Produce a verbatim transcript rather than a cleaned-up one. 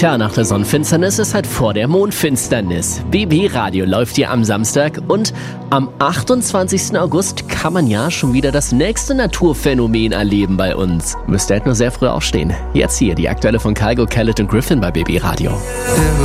Tja, nach der Sonnenfinsternis ist halt vor der Mondfinsternis. B B Radio läuft hier am Samstag und am achtundzwanzigsten August kann man ja schon wieder das nächste Naturphänomen erleben bei uns. Müsst ihr halt nur sehr früh aufstehen. Jetzt hier die aktuelle von Kygo, Khaled und Griffin bei B B Radio.